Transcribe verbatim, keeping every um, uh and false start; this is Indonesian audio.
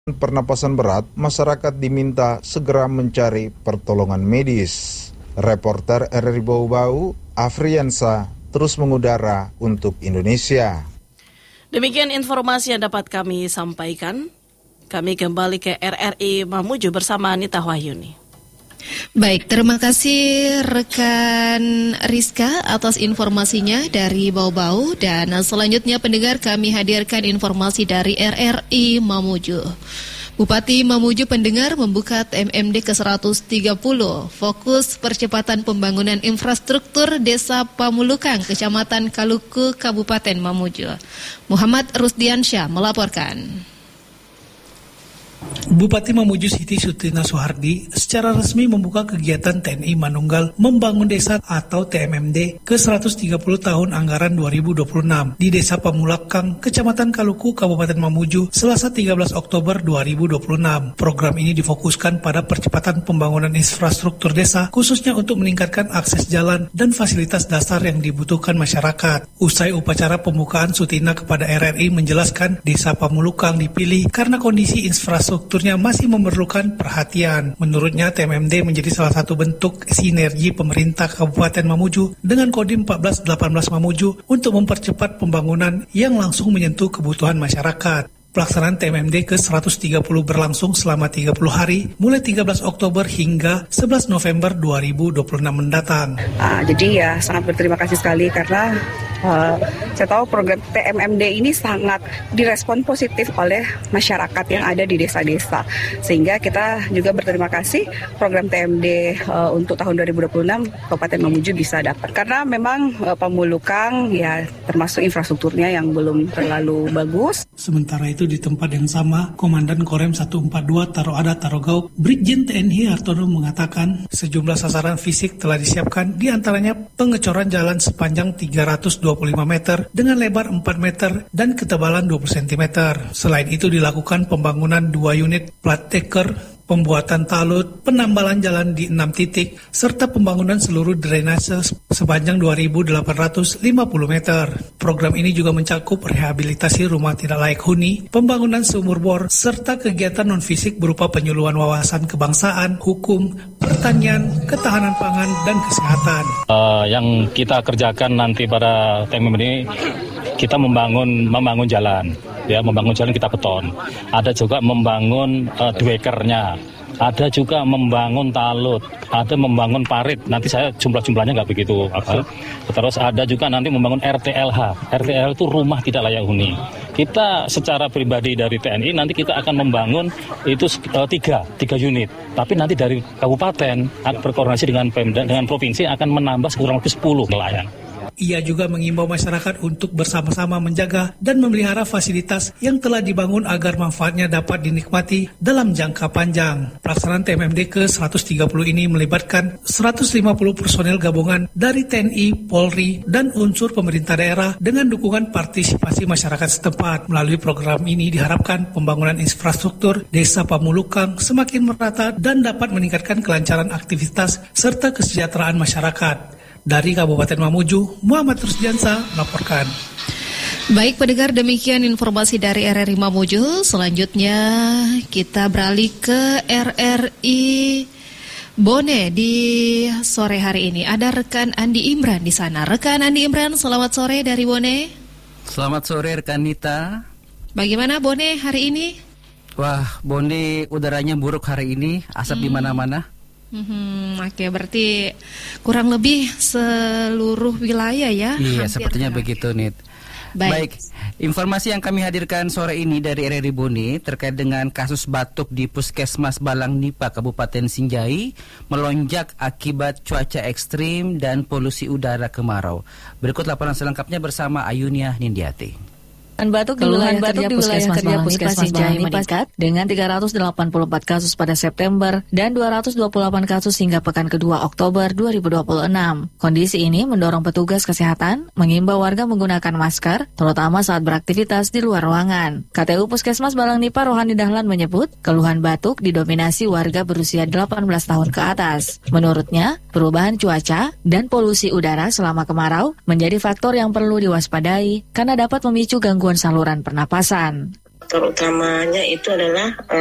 pernapasan berat, masyarakat diminta segera mencari pertolongan medis. Reporter R R I Bau-Bau, Afriansa, terus mengudara untuk Indonesia. Demikian informasi yang dapat kami sampaikan. Kami kembali ke R R I Mamuju bersama Anita Wahyuni. Baik, terima kasih rekan Rizka atas informasinya dari Bau-Bau. Dan selanjutnya pendengar, kami hadirkan informasi dari R R I Mamuju. Bupati Mamuju pendengar membuka T M M D ke seratus tiga puluh, fokus percepatan pembangunan infrastruktur Desa Pamulukang, Kecamatan Kaluku, Kabupaten Mamuju. Muhammad Rusdiansyah melaporkan. Bupati Mamuju Siti Sutina Soehardi secara resmi membuka kegiatan T N I Manunggal Membangun Desa atau T M M D ke seratus tiga puluh tahun anggaran dua ribu dua puluh enam di Desa Pamulakang, Kecamatan Kaluku, Kabupaten Mamuju, Selasa tiga belas Oktober dua ribu dua puluh enam. Program ini difokuskan pada percepatan pembangunan infrastruktur desa, khususnya untuk meningkatkan akses jalan dan fasilitas dasar yang dibutuhkan masyarakat. Usai upacara pembukaan, Sutina kepada R R I menjelaskan Desa Pamulukang dipilih karena kondisi infrastruktur Strukturnya masih memerlukan perhatian. Menurutnya, T M M D menjadi salah satu bentuk sinergi pemerintah Kabupaten Mamuju dengan Kodim empat belas delapan belas Mamuju untuk mempercepat pembangunan yang langsung menyentuh kebutuhan masyarakat. Pelaksanaan T M M D ke seratus tiga puluh berlangsung selama tiga puluh hari, mulai tiga belas Oktober hingga sebelas November dua ribu dua puluh enam mendatang. Uh, jadi ya sangat berterima kasih sekali karena uh, saya tahu program T M M D ini sangat direspon positif oleh masyarakat yang ada di desa-desa. Sehingga kita juga berterima kasih program T M D uh, untuk tahun dua ribu dua puluh enam Kabupaten Mamuju bisa dapat. Karena memang uh, Pamulukang ya termasuk infrastrukturnya yang belum terlalu bagus. Sementara itu di tempat yang sama, Komandan Korem seratus empat puluh dua Taroada Tarogau, Brigjen T N I Hartono mengatakan sejumlah sasaran fisik telah disiapkan, diantaranya pengecoran jalan sepanjang tiga ratus dua puluh lima meter dengan lebar empat meter dan ketebalan dua puluh sentimeter. Selain itu dilakukan pembangunan dua unit plat taker, pembuatan talut, penambalan jalan di enam titik, serta pembangunan seluruh drainase sepanjang dua ribu delapan ratus lima puluh meter. Program ini juga mencakup rehabilitasi rumah tidak layak huni, pembangunan sumur bor, serta kegiatan non-fisik berupa penyuluhan wawasan kebangsaan, hukum, pertanian, ketahanan pangan, dan kesehatan. Uh, yang kita kerjakan nanti pada T M M D ini, kita membangun membangun jalan. Ya, membangun jalan kita beton. Ada juga membangun uh, dwekernya. Ada juga membangun talut. Ada membangun parit. Nanti saya jumlah-jumlahnya nggak begitu apa. Terus ada juga nanti membangun R T L H. R T L H itu rumah tidak layak huni. Kita secara pribadi dari T N I nanti kita akan membangun itu uh, tiga, tiga unit. Tapi nanti dari kabupaten berkoordinasi dengan Pemda, dengan provinsi akan menambah kurang lebih sepuluh nelayan. Ia juga mengimbau masyarakat untuk bersama-sama menjaga dan memelihara fasilitas yang telah dibangun agar manfaatnya dapat dinikmati dalam jangka panjang. Pelaksanaan T M M D ke seratus tiga puluh ini melibatkan seratus lima puluh personel gabungan dari T N I, Polri, dan unsur pemerintah daerah dengan dukungan partisipasi masyarakat setempat. Melalui program ini diharapkan pembangunan infrastruktur Desa Pamulukang semakin merata dan dapat meningkatkan kelancaran aktivitas serta kesejahteraan masyarakat. Dari Kabupaten Mamuju, Muhammad Rusdiansa melaporkan. Baik pendengar, demikian informasi dari R R I Mamuju. Selanjutnya kita beralih ke R R I Bone di sore hari ini. Ada rekan Andi Imran di sana. Rekan Andi Imran, selamat sore dari Bone. Selamat sore rekan Nita. Bagaimana Bone hari ini? Wah, Bone udaranya buruk hari ini, asap hmm. di mana-mana. Hmm, Oke, okay, berarti kurang lebih seluruh wilayah ya? Iya, sepertinya begitu, Nit. Baik. Baik, informasi yang kami hadirkan sore ini dari R R I Bone terkait dengan kasus batuk di Puskesmas Balang Nipa, Kabupaten Sinjai, melonjak akibat cuaca ekstrim dan polusi udara kemarau. Berikut laporan selengkapnya bersama Ayunia Nindiati. Batuk di wilayah kerja Puskesmas Balang Nipa Sinjai meningkat dengan tiga ratus delapan puluh empat kasus pada September dan dua ratus dua puluh delapan kasus hingga pekan kedua Oktober dua ribu dua puluh enam. Kondisi ini mendorong petugas kesehatan mengimbau warga menggunakan masker, terutama saat beraktivitas di luar ruangan. K T U Puskesmas Balang Nipa Rohani Dahlan menyebut, keluhan batuk didominasi warga berusia delapan belas tahun ke atas. Menurutnya, perubahan cuaca dan polusi udara selama kemarau menjadi faktor yang perlu diwaspadai karena dapat memicu gangguan saluran pernapasan. faktor utamanya itu adalah